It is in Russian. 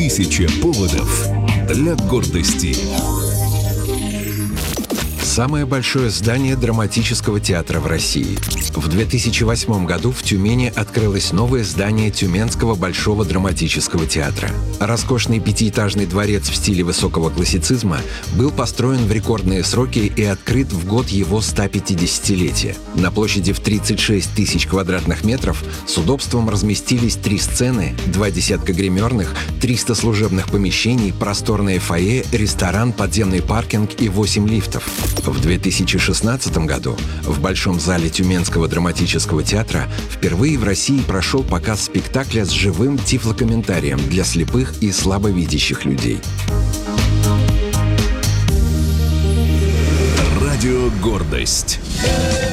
1000 поводов для гордости. Самое большое здание драматического театра в России. В 2008 году в Тюмени открылось новое здание Тюменского Большого драматического театра. Роскошный пятиэтажный дворец в стиле высокого классицизма был построен в рекордные сроки и открыт в год его 150-летия. На площади в 36 тысяч квадратных метров с удобством разместились 3 сцены, 2 десятка гримерных, 300 служебных помещений, просторное фойе, ресторан, подземный паркинг и 8 лифтов. В 2016 году в Большом зале Тюменского драматического театра впервые в России прошел показ спектакля с живым тифлокомментарием для слепых и слабовидящих людей. Радио «Гордость».